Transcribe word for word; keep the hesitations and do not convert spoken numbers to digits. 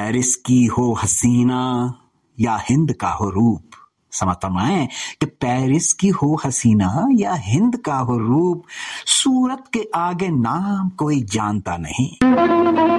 Paris की हो हसीना या हिंद का हो रूप। समझ तो मैं कि पेरिस की हो हसीना या हिंद का हो रूप, सूरत के आगे नाम कोई जानता नहीं।